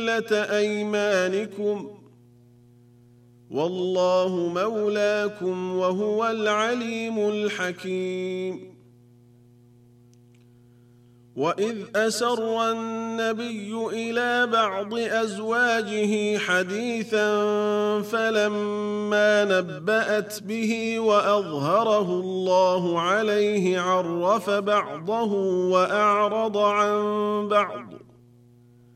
تحلة أيمانكم والله مولاكم وهو العليم الحكيم. وإذ أسر النبي إلى بعض أزواجه حديثا فلما نبأت به وأظهره الله عليه عرف بعضه وأعرض عن بعض